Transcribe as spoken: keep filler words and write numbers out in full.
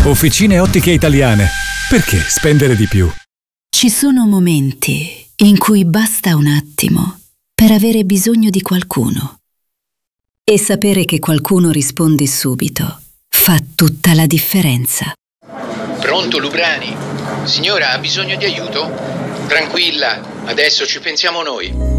Officine Ottiche Italiane. Perché spendere di più? Ci sono momenti in cui basta un attimo per avere bisogno di qualcuno. E sapere che qualcuno risponde subito fa tutta la differenza. Pronto, Lubrani? Signora, ha bisogno di aiuto? Tranquilla, adesso ci pensiamo noi.